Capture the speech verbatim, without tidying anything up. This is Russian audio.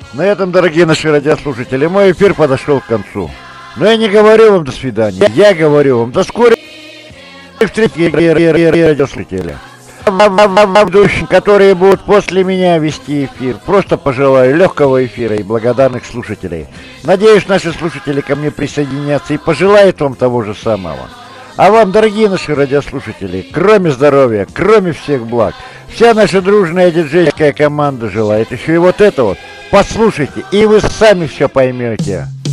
На этом, дорогие наши радиослушатели, мой эфир подошел к концу. Но я не говорю вам до свидания. Я говорю вам до скорой встречи, радиослушатели. Ведущим, которые будут после меня вести эфир, просто пожелаю легкого эфира и благодарных слушателей. Надеюсь, наши слушатели ко мне присоединятся и пожелают вам того же самого. А вам, дорогие наши радиослушатели, кроме здоровья, кроме всех благ, вся наша дружная диджейская команда желает еще и вот это вот. Послушайте, и вы сами все поймете.